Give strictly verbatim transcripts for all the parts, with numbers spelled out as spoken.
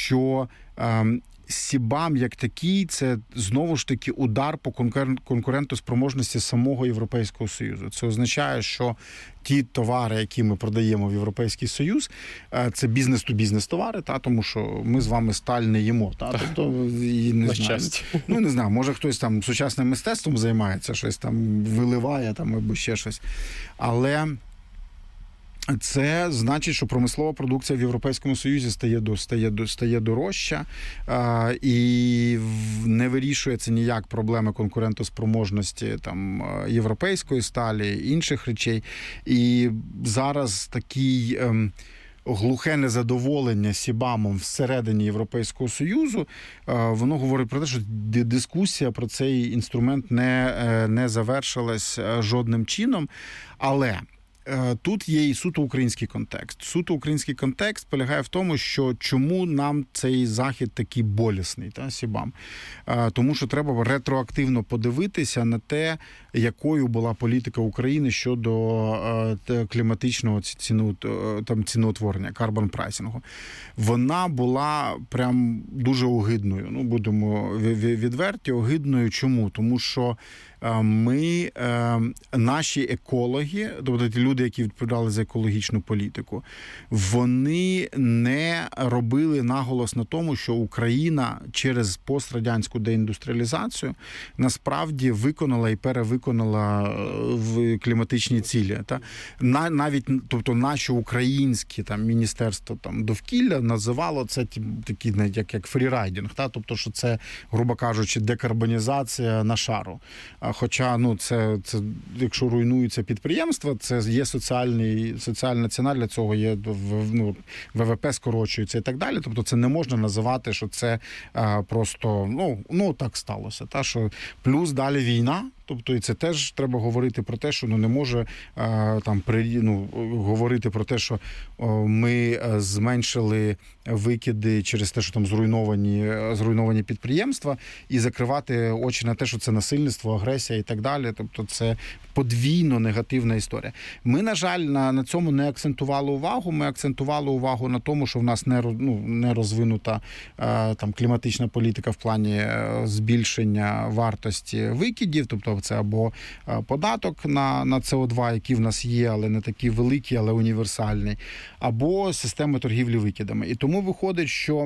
що ем, Сібам як такий, це знову ж таки удар по конкурентоспроможності самого Європейського Союзу. Це означає, що ті товари, які ми продаємо в Європейський Союз, це бізнес-ту-бізнес товари, та, тому що ми з вами сталь не їмо. Та, тобто, і не знаю, ну, не знаю, може хтось там сучасним мистецтвом займається, щось там виливає там, або ще щось. Але це значить, що промислова продукція в Європейському Союзі стає, стає, стає дорожча а, і не вирішується ніяк проблеми конкурентоспроможності там, європейської сталі, інших речей. І зараз такий ем, глухе незадоволення Сібамом всередині Європейського Союзу, воно говорить про те, що дискусія про цей інструмент не, не завершилась жодним чином. Але тут є і суто український контекст. Суто український контекст полягає в тому, що чому нам цей захід такий болісний, та, Сібам. Тому що треба ретроактивно подивитися на те, якою була політика України щодо кліматичного ціну, там, ціноутворення, карбон-прайсингу. Вона була прям дуже огидною. Ну, будемо відверті, огидною. Чому? Тому що ми, наші екологи, тобто ті люди, які відповідали за екологічну політику, вони не робили наголос на тому, що Україна через пострадянську деіндустріалізацію насправді виконала і перевиконала в кліматичні цілі. Та? Навіть, тобто, наші українські там, міністерство там, довкілля називало це такий, як, як фрірайдинг, та? Тобто, що це, грубо кажучи, декарбонізація на шару. Хоча, ну, це, це, якщо руйнуються підприємства, це є соціальний, соціальна ціна для цього, є, ну, ВВП скорочується і так далі. Тобто це не можна називати, що це а, просто, ну, ну, так сталося. Та, що плюс далі війна. Тобто і це теж треба говорити про те, що ну, не може а, там при, ну, говорити про те, що о, ми зменшили викиди через те, що там зруйновані, зруйновані підприємства, і закривати очі на те, що це насильництво, агресія і так далі. Тобто це подвійно негативна історія. Ми, на жаль, на, на цьому не акцентували увагу. Ми акцентували увагу на тому, що в нас не, ну, не розвинута а, там кліматична політика в плані збільшення вартості викидів, тобто це або податок на, на С О два, який в нас є, але не такий великий, але універсальний, або система торгівлі викидами. І тому виходить, що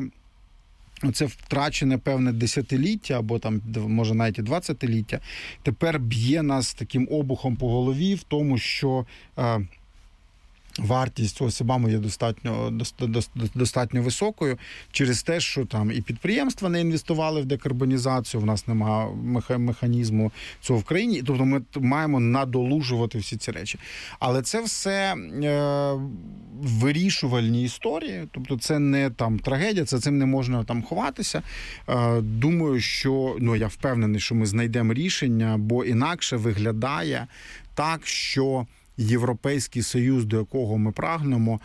це втрачене певне десятиліття, або там, може, навіть і двадцятиліття, тепер б'є нас таким обухом по голові в тому, що е, вартість цього Сібаму є достатньо, достатньо високою через те, що там і підприємства не інвестували в декарбонізацію, в нас немає механізму цього в країні, тобто ми маємо надолужувати всі ці речі. Але це все е, вирішувальні історії, тобто це не там трагедія, це цим не можна там ховатися. Е, думаю, що, ну, я впевнений, що ми знайдемо рішення, бо інакше виглядає так, що Європейський Союз, до якого ми прагнемо,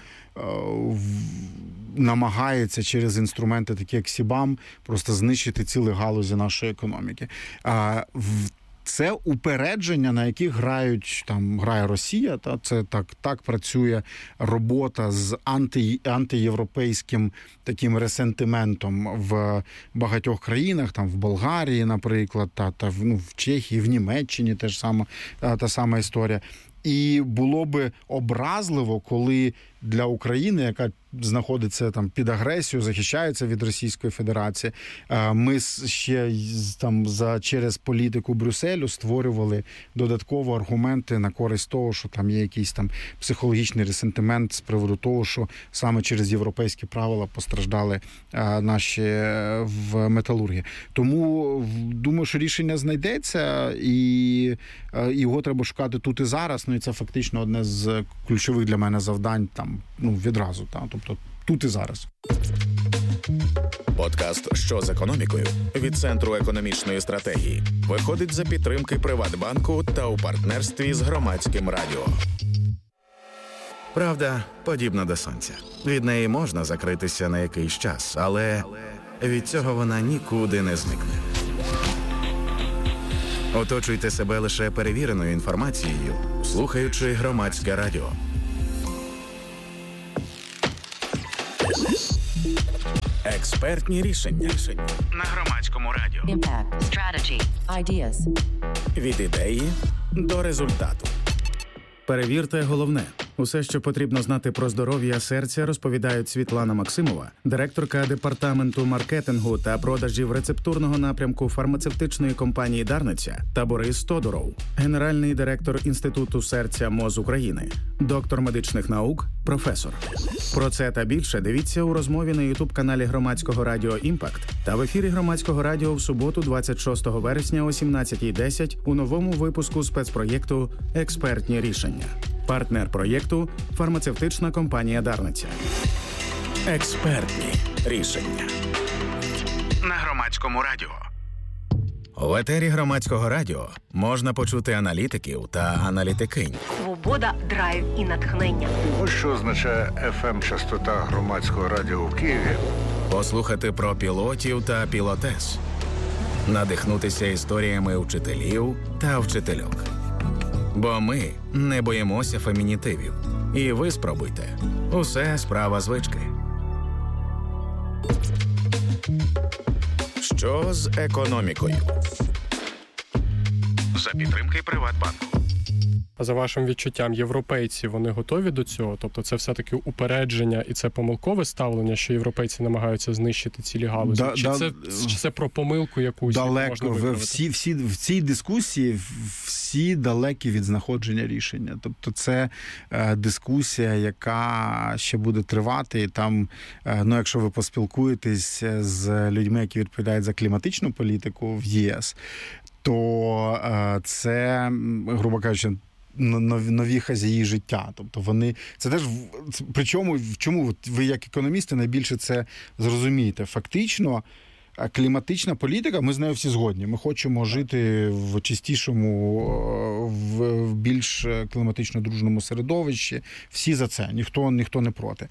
намагається через інструменти, такі як Сібам, просто знищити цілі галузі нашої економіки. Це упередження, на яких грають, там, грає Росія, та це так, так працює робота з анти, антиєвропейським таким ресентиментом в багатьох країнах, там в Болгарії, наприклад, та, та ну, в Чехії, в Німеччині теж сама, та, та сама історія. І було би образливо, коли для України, яка знаходиться там під агресією, захищається від Російської Федерації, ми ще там за через політику Брюсселю створювали додаткові аргументи на користь того, що там є якийсь там психологічний ресентимент з приводу того, що саме через європейські правила постраждали наші в металургії. Тому думаю, що рішення знайдеться, і його треба шукати тут і зараз. Ну і це фактично одне з ключових для мене завдань там, ну, відразу, та, тобто тут і зараз. Подкаст «Що з економікою» від Центру економічної стратегії виходить за підтримки Приватбанку та у партнерстві з Громадським радіо. Правда подібна до сонця. Від неї можна закритися на якийсь час, але від цього вона нікуди не зникне. Оточуйте себе лише перевіреною інформацією, слухаючи Громадське радіо. Експертні рішення. Рішення на Громадському радіо. Impact. Strategy. Ideas. Від ідеї до результату. Перевірте головне. Усе, що потрібно знати про здоров'я серця, розповідають Світлана Максимова, директорка департаменту маркетингу та продажів рецептурного напрямку фармацевтичної компанії «Дарниця», та Борис Тодуров, генеральний директор Інституту серця МОЗ України, доктор медичних наук, професор. Про це та більше дивіться у розмові на ютуб-каналі Громадського радіо «Імпакт» та в ефірі Громадського радіо в суботу двадцять шостого вересня о сімнадцятій десять у новому випуску спецпроєкту «Експертні рішення». Партнер проєкту – фармацевтична компанія «Дарниця». Експертні рішення на Громадському радіо. В етері Громадського радіо можна почути аналітиків та аналітикинь. Свобода, драйв і натхнення. Ось що означає еф ем-частота Громадського радіо в Києві. Послухати про пілотів та пілотес. Надихнутися історіями вчителів та вчительок. Бо ми не боїмося фемінітивів. І ви спробуйте. Усе справа звички. Що з економікою? За підтримки Приватбанку. А за вашим відчуттям, європейці, вони готові до цього? Тобто це все-таки упередження і це помилкове ставлення, що європейці намагаються знищити цілі галузі? Да, чи, да, це, чи це про помилку якусь? Далеко. Можна виправити? Всі, всі, в цій дискусії всі далекі від знаходження рішення. Тобто це е, дискусія, яка ще буде тривати. І там, е, ну, якщо ви поспілкуєтесь з людьми, які відповідають за кліматичну політику в ЄС, то е, це, грубо кажучи, нові хазяї життя. Тобто вони... Це теж... Причому, в чому ви як економісти найбільше це зрозумієте? Фактично, кліматична політика, ми з нею всі згодні. Ми хочемо жити в чистішому, в більш кліматично дружному середовищі. Всі за це. Ніхто, ніхто не проти.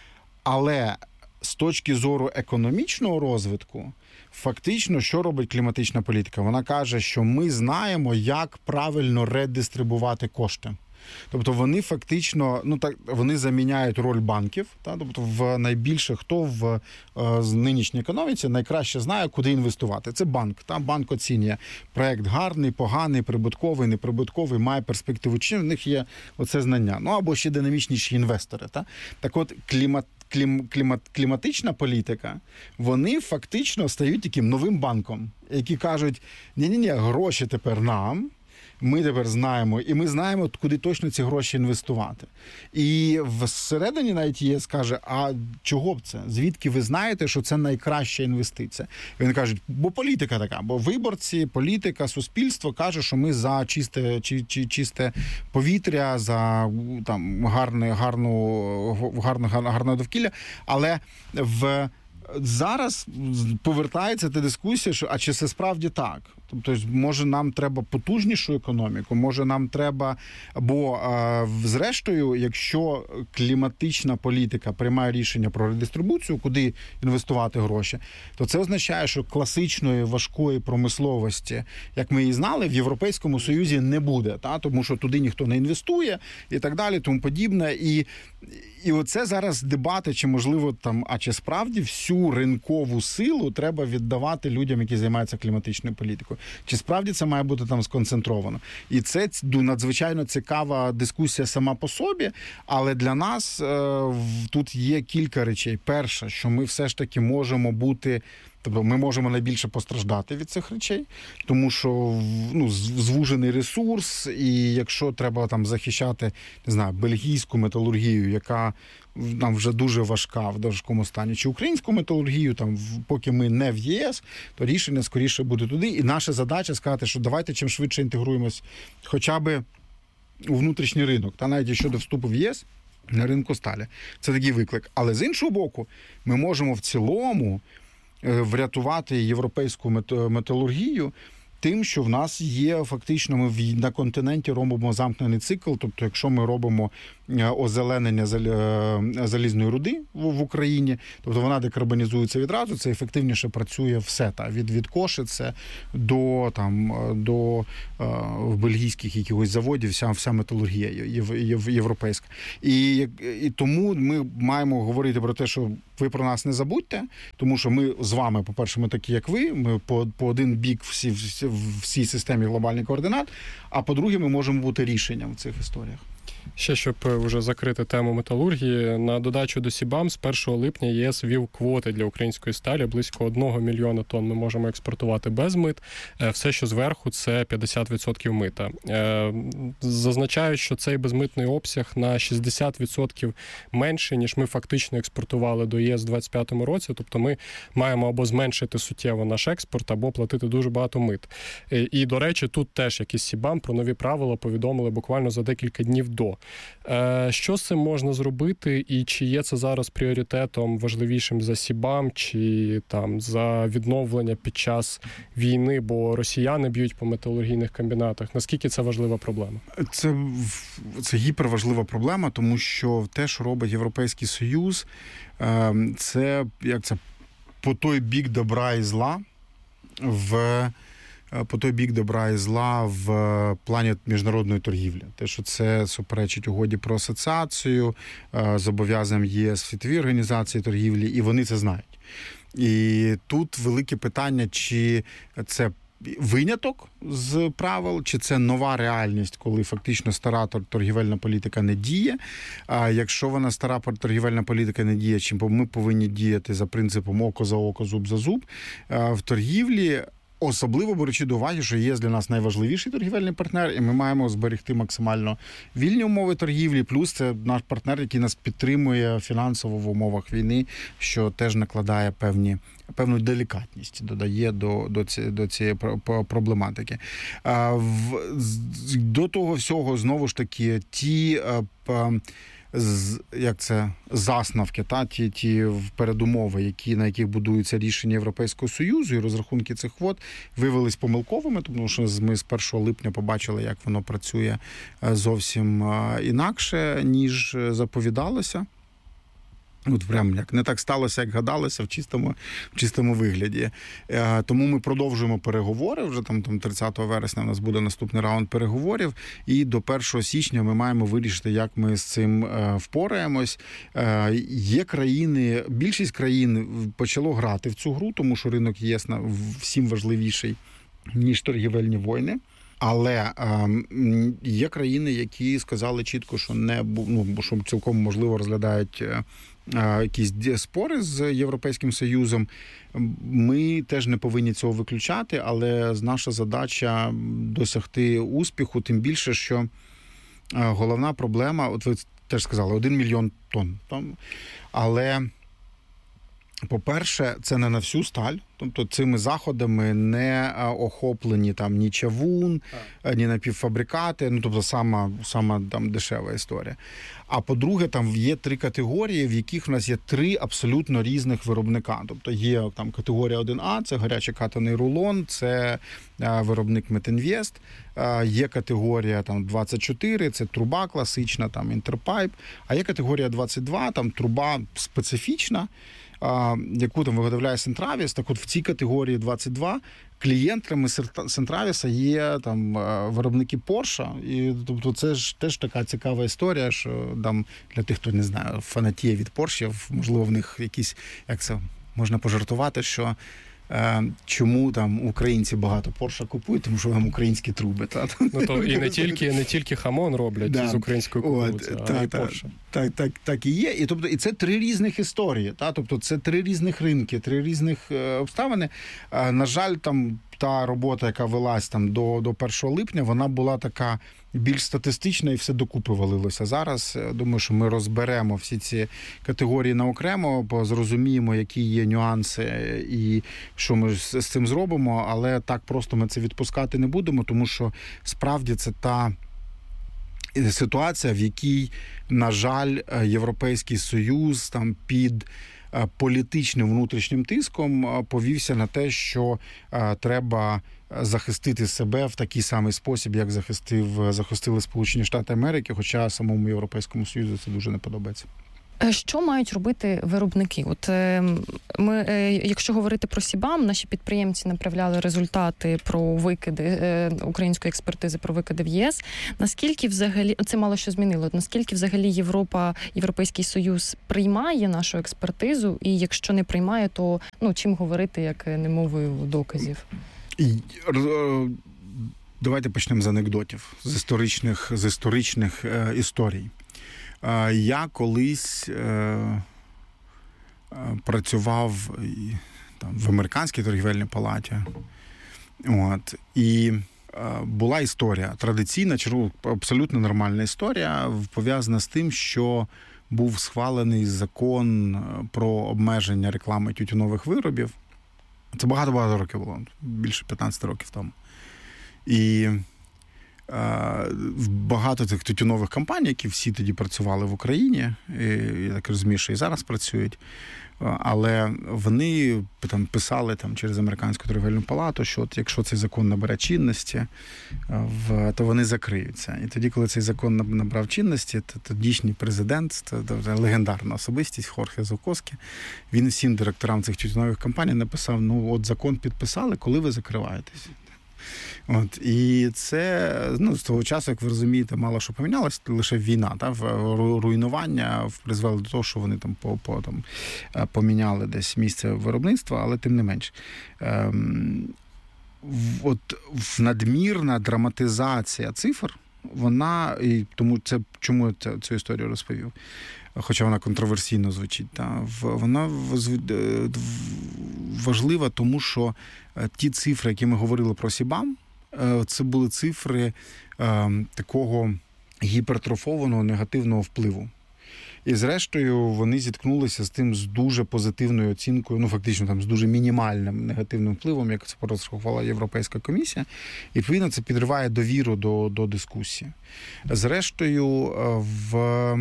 Але з точки зору економічного розвитку, фактично, що робить кліматична політика? Вона каже, що ми знаємо, як правильно редистрибувати кошти. Тобто вони фактично, ну так, вони заміняють роль банків. Та? Тобто в найбільше хто в е, нинішній економіці найкраще знає, куди інвестувати. Це банк. Та? Банк оцінює проект гарний, поганий, прибутковий, неприбутковий, має перспективу. Чи в них є оце знання? Ну або ще динамічніші інвестори. Та? Так от клімат Клім, клімат, кліматична політика, вони фактично стають таким новим банком, які кажуть, ні-ні-ні, гроші тепер нам, ми тепер знаємо, і ми знаємо, куди точно ці гроші інвестувати. І всередині навіть ЄС каже, а чого б це? Звідки ви знаєте, що це найкраща інвестиція? І вони кажуть, бо політика така, бо виборці, політика, суспільство каже, що ми за чисте, чи, чи, чисте повітря, за там, гарне, гарну, гарне, гарне довкілля, але в... Зараз повертається та дискусія, що а чи це справді так? Тобто, може, нам треба потужнішу економіку, може, нам треба... Бо, е, зрештою, якщо кліматична політика приймає рішення про редистрибуцію, куди інвестувати гроші, то це означає, що класичної важкої промисловості, як ми її знали, в Європейському Союзі не буде, та? Тому що туди ніхто не інвестує і так далі, тому подібне. І, і оце зараз дебати, чи можливо там, а чи справді всю ринкову силу треба віддавати людям, які займаються кліматичною політикою. Чи справді це має бути там сконцентровано? І це надзвичайно цікава дискусія сама по собі, але для нас е, тут є кілька речей. Перше, що ми все ж таки можемо бути... Тобто ми можемо найбільше постраждати від цих речей, тому що ну, звужений ресурс, і якщо треба там захищати, не знаю, бельгійську металургію, яка нам вже дуже важка в важкому стані, чи українську металургію, там, поки ми не в ЄС, то рішення скоріше буде туди. І наша задача сказати, що давайте чим швидше інтегруємось хоча б у внутрішній ринок, та навіть щодо вступу в ЄС, на ринку сталі. Це такий виклик. Але з іншого боку, ми можемо в цілому врятувати європейську металургію тим, що в нас є фактично, ми на континенті робимо замкнений цикл, тобто якщо ми робимо озеленення залізної руди в Україні. Тобто вона декарбонізується відразу, це ефективніше працює все, та, від, від Кошице до, там, до в бельгійських якихось заводів, вся, вся металургія європейська. І, і тому ми маємо говорити про те, що ви про нас не забудьте, тому що ми з вами, по-перше, ми такі, як ви, ми по, по один бік всі, всі, в всій системі глобальних координат, а по-друге, ми можемо бути рішенням в цих історіях. Ще, щоб вже закрити тему металургії, на додачу до СІБАМ з першого липня ЄС ввів квоти для української сталі. Близько одного мільйона тонн ми можемо експортувати без мит. Все, що зверху, це п'ятдесят відсотків мита. Зазначаю, що цей безмитний обсяг на шістдесят відсотків менше, ніж ми фактично експортували до ЄС у двадцять п'ятому році. Тобто ми маємо або зменшити суттєво наш експорт, або платити дуже багато мит. І, до речі, тут теж якісь СІБАМ про нові правила повідомили буквально за декілька днів до. Що з цим можна зробити, і чи є це зараз пріоритетом важливішим за СІБАМ, чи там за відновлення під час війни, бо росіяни б'ють по металургійних комбінатах? Наскільки це важлива проблема? Це, це гіперважлива проблема, тому що те, що робить Європейський Союз, це, як це, по той бік добра і зла в по той бік добра і зла в плані міжнародної торгівлі. Те, що це суперечить угоді про асоціацію, зобов'язанням ЄС в Світовій організації торгівлі, і вони це знають. І тут велике питання, чи це виняток з правил, чи це нова реальність, коли фактично стара торгівельна політика не діє. А якщо вона стара торгівельна політика не діє, чи ми повинні діяти за принципом око за око, зуб за зуб в торгівлі, особливо беручи до уваги, що ЄС для нас найважливіший торгівельний партнер, і ми маємо зберегти максимально вільні умови торгівлі, плюс це наш партнер, який нас підтримує фінансово в умовах війни, що теж накладає певні, певну делікатність, додає до, до, ці, до цієї проблематики. До того всього, знову ж таки, ті як це, заснавки, та, ті, ті передумови, які, на яких будуються рішення Європейського Союзу і розрахунки цих квот, виявились помилковими, тому що ми з першого липня побачили, як воно працює зовсім інакше, ніж заповідалося. От прям як не так сталося, як гадалося в чистому, в чистому вигляді. Е, тому ми продовжуємо переговори. Вже там, там тридцятого вересня у нас буде наступний раунд переговорів. І до першого січня ми маємо вирішити, як ми з цим е, впораємось. Е, є країни, більшість країн почало грати в цю гру, тому що ринок ЄС всім важливіший, ніж торгівельні війни. Але е, є країни, які сказали чітко, що не ну, що цілком можливо розглядають е, якісь спори з Європейським Союзом. Ми теж не повинні цього виключати, але наша задача досягти успіху, тим більше, що головна проблема, от ви теж сказали, один мільйон тонн. Але, по-перше, це не на всю сталь. Тобто цими заходами не охоплені там ні чавун, а. ні напівфабрикати, ну тобто сама, сама там дешева історія. А по-друге, там є три категорії, в яких в нас є три абсолютно різних виробника. Тобто є там категорія один А, це гарячий катаний рулон, це а, виробник Метінвест. А, є категорія там двадцять чотири, це труба класична, там Інтерпайп. А є категорія двадцять два, там труба специфічна, яку там виготовляє Сентравіс. Так от в цій категорії двадцять два клієнтами Сентравіса є там виробники Порша. І тобто це ж теж така цікава історія, що там для тих, хто не знає, фанатіє від Поршів, можливо, в них якісь, як це можна пожартувати, що чому там українці багато Порша купують, тому що там українські труби. Та? Ну, то і не тільки, не тільки хамон роблять да. з української кукурудзи, а так, і Порша. Так, так, так і є. І, тобто, і це три різних історії. Та? Тобто це три різних ринки, три різних обставини. На жаль, там та робота, яка велась там до, до першого липня, вона була така більш статистична і все докупи валилося. Зараз, думаю, що ми розберемо всі ці категорії на окремо, зрозуміємо, які є нюанси і що ми з цим зробимо, але так просто ми це відпускати не будемо, тому що справді це та ситуація, в якій, на жаль, Європейський Союз там під політичним внутрішнім тиском повівся на те, що треба захистити себе в такий самий спосіб, як захистив, захистили Сполучені Штати Америки, хоча самому Європейському Союзу це дуже не подобається. Що мають робити виробники? От ми, якщо говорити про Сібам, наші підприємці направляли результати про викиди української експертизи про викиди в ЄС. Наскільки взагалі це мало що змінило? Наскільки взагалі Європа, Європейський Союз приймає нашу експертизу? І якщо не приймає, то ну чим говорити, як не мовою доказів? Давайте почнемо з анекдотів, з історичних, з історичних е, історій. Я колись е, працював там, в Американській торгівельній палаті. От, і е, була історія, традиційна, абсолютно нормальна історія, пов'язана з тим, що був схвалений закон про обмеження реклами тютюнових виробів. Це багато-багато років було, більше п'ятнадцять років тому. І багато цих тютюнових компаній, які всі тоді працювали в Україні, і, я так розумію, що і зараз працюють, але вони там писали там, через Американську торгівельну палату, що от, якщо цей закон набере чинності, в, то вони закриються. І тоді, коли цей закон набрав чинності, то тодішній президент, це, це легендарна особистість Хорхе Зукоски, він всім директорам цих тютюнових компаній написав, ну от закон підписали, коли ви закриваєтесь? От, і це, ну, з того часу, як ви розумієте, мало що помінялось, лише війна, та, руйнування призвело до того, що вони там, по, по, там поміняли десь місце виробництва, але тим не менш. Ем, от надмірна драматизація цифр, вона, і тому це, чому я цю, цю історію розповів, хоча вона контроверсійно звучить, та, вона важлива, тому що ті цифри, які ми говорили про Сібам, це були цифри е, такого гіпертрофованого негативного впливу. І зрештою вони зіткнулися з тим з дуже позитивною оцінкою, ну фактично там з дуже мінімальним негативним впливом, як це порахувала Європейська комісія. І відповідно це підриває довіру до, до дискусії. Зрештою, в,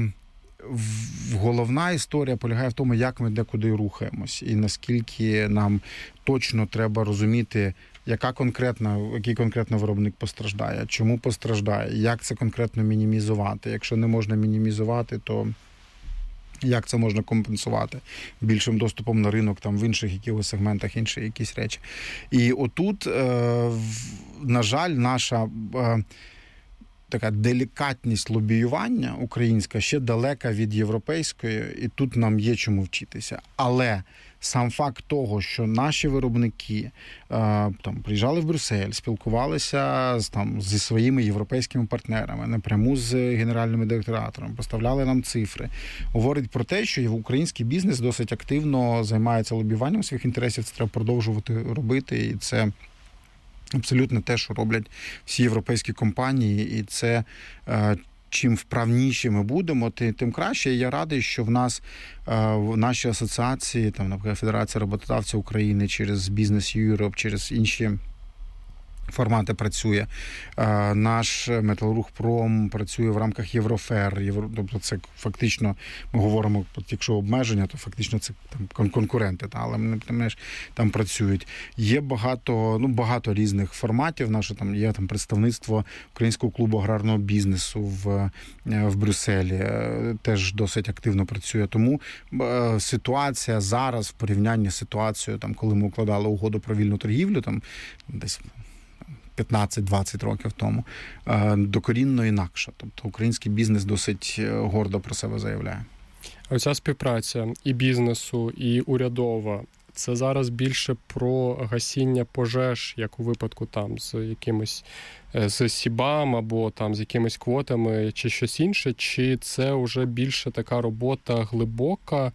в головна історія полягає в тому, як ми декуди рухаємось і наскільки нам точно треба розуміти, яка конкретна, який конкретно виробник постраждає, чому постраждає, як це конкретно мінімізувати. Якщо не можна мінімізувати, то як це можна компенсувати більшим доступом на ринок, там в інших якихось сегментах, інші якісь речі. І отут, на жаль, наша така делікатність лобіювання українська ще далека від європейської, і тут нам є чому вчитися. Але сам факт того, що наші виробники там приїжджали в Брюссель, спілкувалися з, там, зі своїми європейськими партнерами, напряму з генеральними директоратами, поставляли нам цифри, говорить про те, що український бізнес досить активно займається лобіюванням своїх інтересів, це треба продовжувати робити, і це абсолютно те, що роблять всі європейські компанії, і це чим вправніші ми будемо, тим краще. І я радий, що в нас в нашій асоціації, там, наприклад, Федерація роботодавців України через Business Europe, через інші формати працює. Наш Металургпром працює в рамках Єврофер. Євро... Тобто це фактично, ми говоримо, якщо обмеження, то фактично це там конкуренти, та, але не менш там працюють. Є багато, ну, багато різних форматів. Наше там є там представництво Українського клубу аграрного бізнесу в, в Брюсселі. Теж досить активно працює. Тому ситуація зараз в порівнянні з ситуацією, там, коли ми укладали угоду про вільну торгівлю, там десь п'ятнадцять-двадцять років тому, докорінно інакше. Тобто український бізнес досить гордо про себе заявляє. Оця співпраця і бізнесу, і урядова, це зараз більше про гасіння пожеж, як у випадку там з якимось з Сібам або там з якимись квотами чи щось інше, чи це вже більше така робота глибока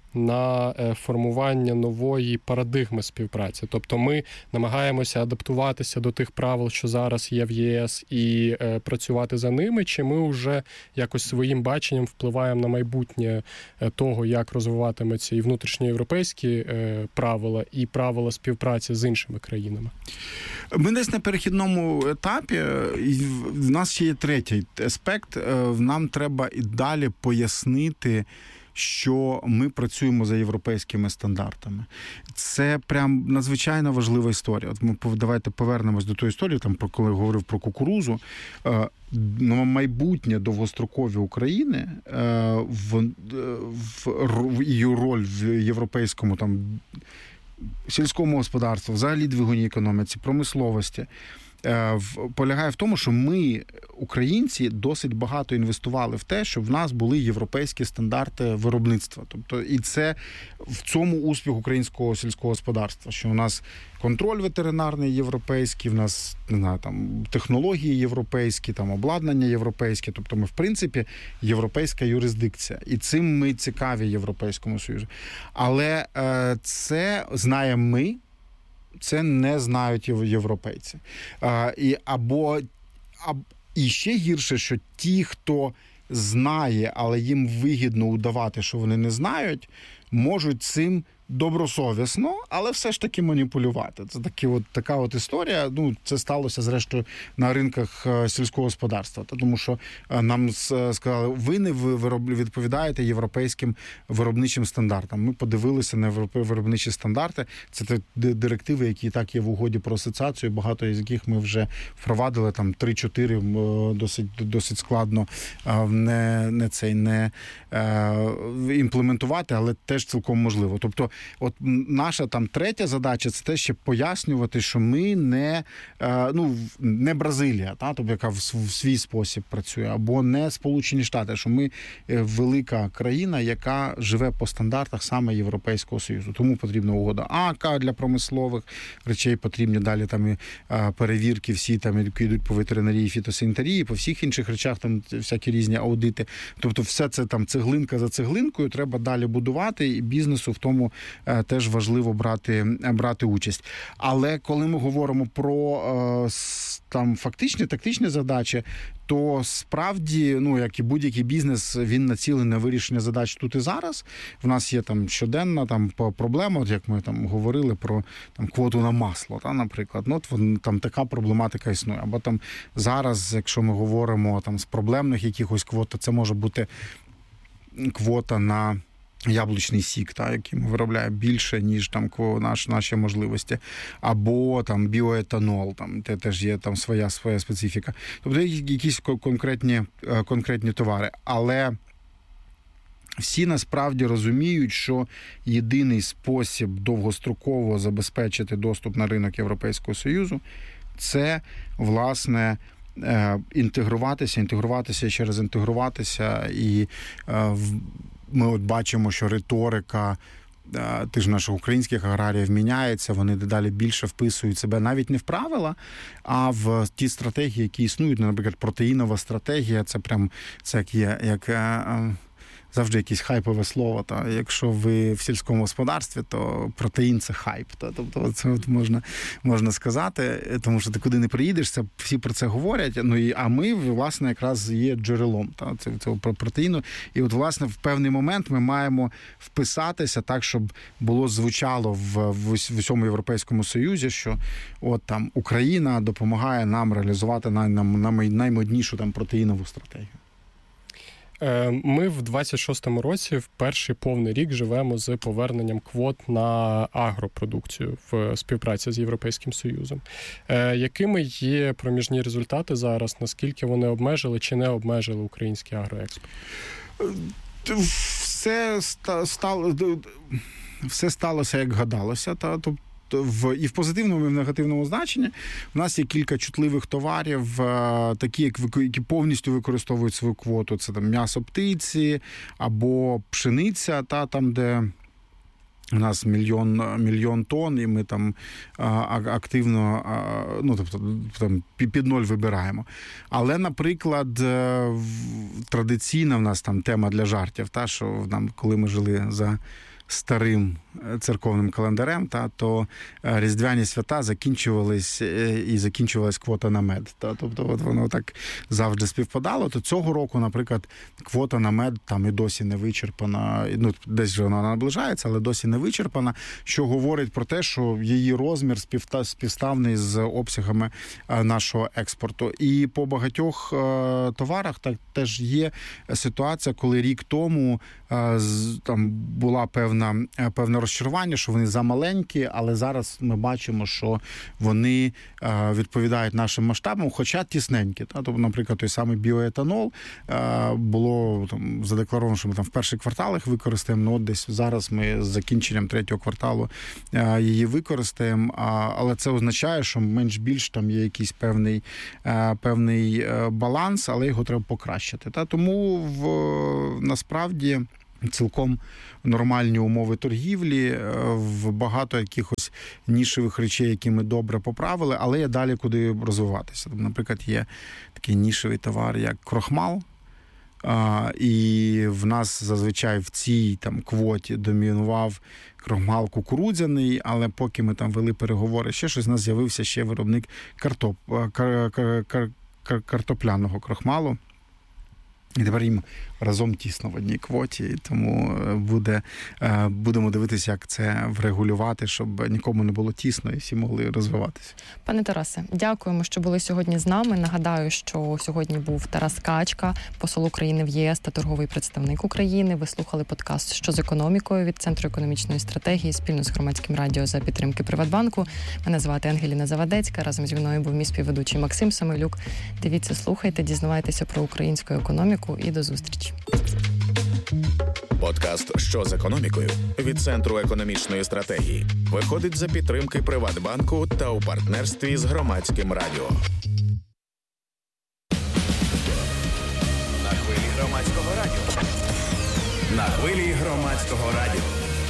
на формування нової парадигми співпраці. Тобто ми намагаємося адаптуватися до тих правил, що зараз є в ЄС, і е, працювати за ними, чи ми вже якось своїм баченням впливаємо на майбутнє того, як розвиватимуться і внутрішньоєвропейські е, правила, і правила співпраці з іншими країнами? Ми десь на перехідному етапі, і в нас ще є третій аспект. Нам треба і далі пояснити що ми працюємо за європейськими стандартами. Це прям надзвичайно важлива історія. От ми давайте повернемось до тої історії, там про коли я говорив про кукурузу. Ну, майбутнє довгострокові України в, в, в її роль в європейському там сільському господарстві, взагалі двигунній економіці, промисловості полягає в тому, що ми, українці, досить багато інвестували в те, щоб в нас були європейські стандарти виробництва. Тобто, і це в цьому успіх українського сільського господарства, що у нас контроль ветеринарний європейський, в нас, не знаю, там технології європейські, там обладнання європейське. Тобто ми, в принципі, європейська юрисдикція. І цим ми цікаві Європейському Союзу. Але е, це знаємо ми, це не знають європейці. А, і, або, або, і ще гірше, що ті, хто знає, але їм вигідно удавати, що вони не знають, можуть цим добросовісно, але все ж таки маніпулювати. Це такі от, така от історія. Ну, це сталося, зрештою, на ринках сільського господарства. Тому що нам сказали, ви не відповідаєте європейським виробничим стандартам. Ми подивилися на виробничі стандарти. Це директиви, які так є в угоді про асоціацію, багато з яких ми вже впровадили, там три-чотири досить, досить складно не, не цей, не імплементувати, але теж цілком можливо. Тобто, от наша там третя задача – це те, щоб пояснювати, що ми не, ну, не Бразилія, та, тобто, яка в свій спосіб працює, або не Сполучені Штати, що ми велика країна, яка живе по стандартах саме Європейського Союзу. Тому потрібна угода АК для промислових речей, потрібні далі там і перевірки всі, там, які йдуть по ветеринарії, фітосанітарії, по всіх інших речах, там всякі різні аудити. Тобто все це там цеглинка за цеглинкою треба далі будувати, і бізнесу в тому теж важливо брати, брати участь. Але коли ми говоримо про там фактичні, тактичні задачі, то справді, ну, як і будь-який бізнес, він націлений на вирішення задач тут і зараз. В нас є там щоденна там проблема, от як ми там говорили про там квоту на масло, та, наприклад. Ну, от там така проблематика існує. Або там зараз, якщо ми говоримо там з проблемних якихось квот, то це може бути квота на яблучний сік, та, який ми виробляємо більше, ніж там наш, наші можливості, або там біоетанол, там те теж є там своя своя специфіка. Тобто якісь конкретні, конкретні товари. Але всі насправді розуміють, що єдиний спосіб довгостроково забезпечити доступ на ринок Європейського Союзу – це, власне, інтегруватися, інтегруватися і ще раз інтегруватися. І ми от бачимо, що риторика тих ж наших українських аграріїв міняється, вони дедалі більше вписують себе навіть не в правила, а в ті стратегії, які існують. Наприклад, протеїнова стратегія, це прям це як є, як завжди якесь хайпове слово. Та якщо ви в сільському господарстві, то протеїн – це хайп. Та, тобто це от можна, можна сказати, тому що ти куди не приїдеш, це, всі про це говорять. Ну, і, а ми, власне, якраз є джерелом та, цього протеїну. І от, власне, в певний момент ми маємо вписатися так, щоб було звучало в, в, в усьому Європейському Союзі, що от там Україна допомагає нам реалізувати най, нам, нам, наймоднішу там протеїнову стратегію. Ми в двадцять шостому році в перший повний рік живемо з поверненням квот на агропродукцію в співпраці з Європейським Союзом. Якими є проміжні результати зараз? Наскільки вони обмежили чи не обмежили український агроекспорт? Все стало, все сталося, як гадалося. Та, тобто В, і в позитивному, і в негативному значенні в нас є кілька чутливих товарів, такі, які повністю використовують свою квоту. Це там м'ясо птиці або пшениця, та там, де у нас мільйон, мільйон тонн, і ми там активно, ну, тобто, там під ноль вибираємо. Але, наприклад, традиційна в нас там тема для жартів, та, що нам, коли ми жили за старим церковним календарем, та, то різдвяні свята закінчувались і закінчувалась квота на мед. Та, тобто от воно так завжди співпадало. То цього року, наприклад, квота на мед там і досі не вичерпана. Ну, десь вже вона наближається, але досі не вичерпана, що говорить про те, що її розмір співставний з обсягами нашого експорту. І по багатьох товарах так теж є ситуація, коли рік тому там була певна, певне розчарування, що вони замаленькі, але зараз ми бачимо, що вони відповідають нашим масштабам, хоча тісненькі. Тобто, наприклад, той самий біоетанол було там задекларовано, що ми там в перший квартал їх використаємо, ну от десь зараз ми з закінченням третього кварталу її використаємо, але це означає, що менш-більш там є якийсь певний, певний баланс, але його треба покращити. Тому в, насправді цілком нормальні умови торгівлі, в багато якихось нішевих речей, які ми добре поправили, але є далі куди розвиватися. Наприклад, є такий нішевий товар, як крохмал, і в нас зазвичай в цій там квоті домінував крохмал кукурудзяний, але поки ми там вели переговори, ще щось, у нас з'явився ще виробник картоп, кар, кар, кар, кар, картопляного крохмалу. І тепер їм разом тісно в одній квоті, тому буде, будемо дивитися, як це врегулювати, щоб нікому не було тісно і всі могли розвиватися. Пане Тарасе, дякуємо, що були сьогодні з нами. Нагадаю, що сьогодні був Тарас Качка, посол України в ЄС та торговий представник України. Ви слухали подкаст «Що з економікою» від Центру економічної стратегії спільно з Громадським радіо за підтримки Приватбанку. Мене звати Ангеліна Завадецька. Разом зі мною був мій співведучий Максим Самойлюк. Дивіться, слухайте, дізнавайтеся про українську економіку і до зустрічі. Подкаст «Що з економікою» від Центру економічної стратегії виходить за підтримки Приватбанку та у партнерстві з Громадським радіо. На хвилі Громадського радіо. На хвилі Громадського радіо.